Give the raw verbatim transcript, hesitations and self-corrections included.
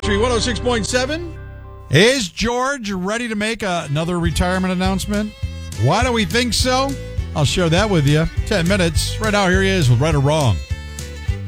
Country one oh six point seven. Is George ready to make another retirement announcement? Why do we think so? I'll share that with you. Ten minutes. Right now, here he is with Right or Wrong.